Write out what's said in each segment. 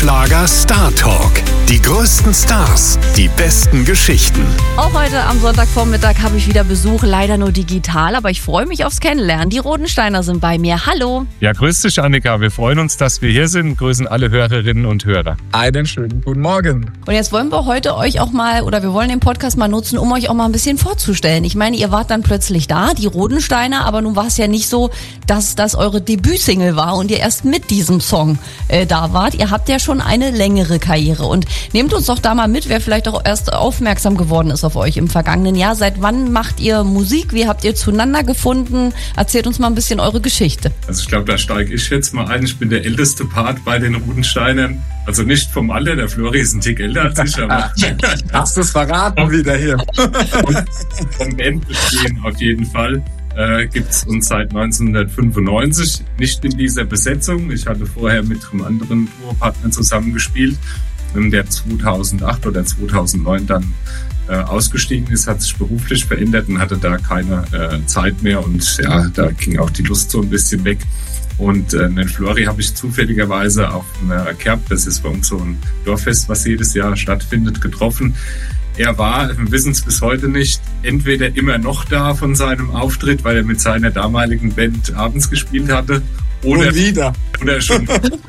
Schlager Star Talk. Die größten Stars, die besten Geschichten. Auch heute am Sonntagvormittag habe ich wieder Besuch, leider nur digital, aber ich freue mich aufs Kennenlernen. Die Rodensteiner sind bei mir. Hallo. Ja, grüß dich, Annika. Wir freuen uns, dass wir hier sind. Grüßen alle Hörerinnen und Hörer. Einen schönen guten Morgen. Und jetzt wollen wir heute euch auch mal, oder wir wollen den Podcast mal nutzen, um euch auch mal ein bisschen vorzustellen. Ich meine, ihr wart dann plötzlich da, die Rodensteiner, aber nun war es ja nicht so, dass das eure Debütsingle war und ihr erst mit diesem Song da wart. Ihr habt ja schon eine längere Karriere und nehmt uns doch da mal mit, wer vielleicht auch erst aufmerksam geworden ist auf euch im vergangenen Jahr. Seit wann macht ihr Musik? Wie habt ihr zueinander gefunden? Erzählt uns mal ein bisschen eure Geschichte. Also ich glaube, da steige ich jetzt mal ein. Ich bin der älteste Part bei den Rodensteinern. Also nicht vom Alter, der Flori ist ein Tick älter als ich, aber... Hast du es verraten wieder hier? Vom Bandbestehen auf jeden Fall. Gibt es uns seit 1995, nicht in dieser Besetzung. Ich hatte vorher mit einem anderen Duopartner zusammengespielt, der 2008 oder 2009 dann ausgestiegen ist, hat sich beruflich verändert und hatte da keine Zeit mehr und ja, da ging auch die Lust so ein bisschen weg. Und den Flori habe ich zufälligerweise auf einer Kerb, das ist bei uns so ein Dorffest, was jedes Jahr stattfindet, getroffen. Er war, wir wissen es bis heute nicht, entweder immer noch da von seinem Auftritt, weil er mit seiner damaligen Band abends gespielt hatte, oder schon.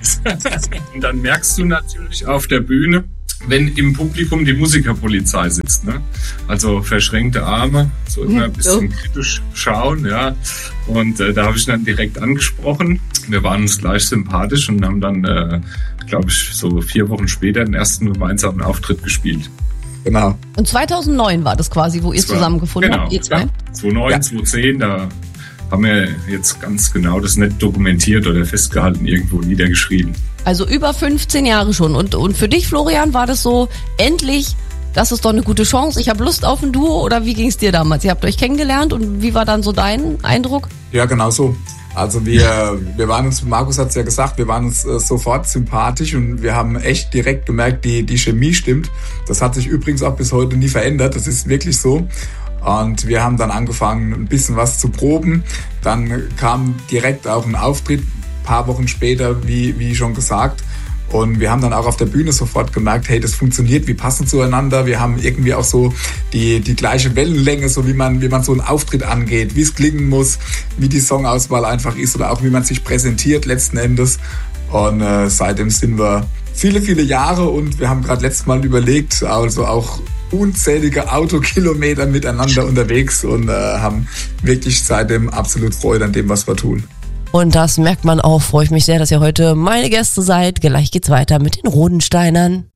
Und dann merkst du natürlich auf der Bühne, wenn im Publikum die Musikerpolizei sitzt, ne? Also verschränkte Arme, so immer ein bisschen kritisch schauen, ja. Und da habe ich dann direkt angesprochen. Wir waren uns gleich sympathisch und haben dann, glaube ich, so 4 Wochen später den ersten gemeinsamen Auftritt gespielt. Genau. Und 2009 war das quasi, wo ihr zusammengefunden habt, ihr zwei? Ja, 2009, 2010, da haben wir jetzt ganz genau das nicht dokumentiert oder festgehalten, irgendwo niedergeschrieben. Also über 15 Jahre schon. Und für dich, Florian, war das so, endlich, das ist doch eine gute Chance, ich habe Lust auf ein Duo, oder wie ging es dir damals? Ihr habt euch kennengelernt und wie war dann so dein Eindruck? Ja, genau so. Also wir waren uns, Markus hat es ja gesagt, wir waren uns sofort sympathisch und wir haben echt direkt gemerkt, die Chemie stimmt. Das hat sich übrigens auch bis heute nie verändert, das ist wirklich so. Und wir haben dann angefangen, ein bisschen was zu proben. Dann kam direkt auch ein Auftritt, ein paar Wochen später, wie schon gesagt. Und wir haben dann auch auf der Bühne sofort gemerkt, hey, das funktioniert, wir passen zueinander. Wir haben irgendwie auch so die gleiche Wellenlänge, so wie man so einen Auftritt angeht, wie es klingen muss, wie die Songauswahl einfach ist oder auch wie man sich präsentiert letzten Endes. Und seitdem sind wir viele, viele Jahre und wir haben gerade letztes Mal überlegt, also auch unzählige Autokilometer miteinander unterwegs und haben wirklich seitdem absolut Freude an dem, was wir tun. Und das merkt man auch, freue ich mich sehr, dass ihr heute meine Gäste seid. Gleich geht's weiter mit den Rodensteinern.